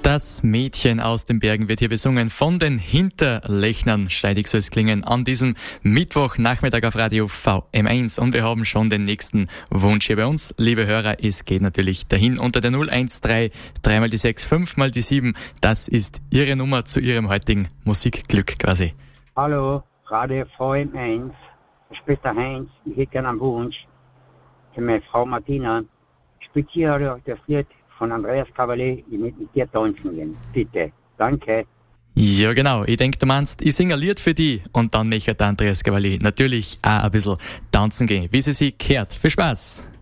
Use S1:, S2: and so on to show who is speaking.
S1: Das Mädchen aus den Bergen wird hier besungen von den Hinterlechnern. Steidig soll es klingen an diesem Mittwochnachmittag auf Radio VM1. Und wir haben schon den nächsten Wunsch hier bei uns. Liebe Hörer, es geht natürlich dahin unter der 013 3 mal die 6, 5 mal die 7. Das ist Ihre Nummer zu Ihrem heutigen Musikglück quasi.
S2: Hallo, Radio VM1. Ich bin der Heinz. Ich hätte gerne einen Wunsch für meine Frau Martina. Ich spiele hier das Lied von Andreas Cavalier, ich möchte mit dir tanzen gehen. Bitte. Danke.
S1: Ja, genau. Ich denke, du meinst, ich singe ein Lied für die und dann möchte der Andreas Cavalier natürlich auch ein bisschen tanzen gehen, wie sie sich gehört. Viel Spaß!